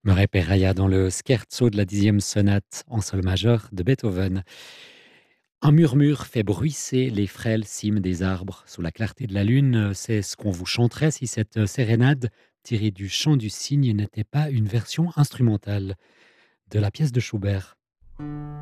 Murray Peraya dans le scherzo de la 10e sonate en sol majeur de Beethoven. Un murmure fait bruisser les frêles cimes des arbres sous la clarté de la lune. C'est ce qu'on vous chanterait si cette sérénade, tirée du chant du cygne, n'était pas une version instrumentale de la pièce de Schubert.